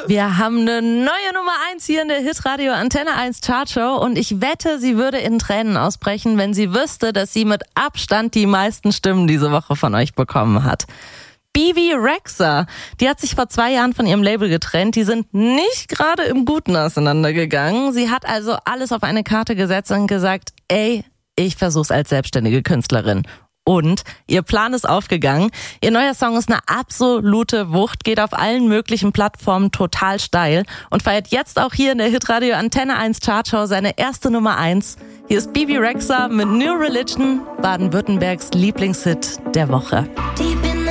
Wir haben eine neue Nummer 1 hier in der Hitradio Antenne 1 Chartshow und ich wette, sie würde in Tränen ausbrechen, wenn sie wüsste, dass sie mit Abstand die meisten Stimmen diese Woche von euch bekommen hat. Bebe Rexha, die hat sich vor 2 Jahren von ihrem Label getrennt. Die sind nicht gerade im Guten auseinandergegangen. Sie hat also alles auf eine Karte gesetzt und gesagt, ey, ich versuch's als selbstständige Künstlerin. Und ihr Plan ist aufgegangen. Ihr neuer Song ist eine absolute Wucht, geht auf allen möglichen Plattformen total steil und feiert jetzt auch hier in der Hitradio Antenne 1 Chartshow seine erste Nummer 1. Hier ist Bebe Rexha mit New Religion, Baden-Württembergs Lieblingshit der Woche.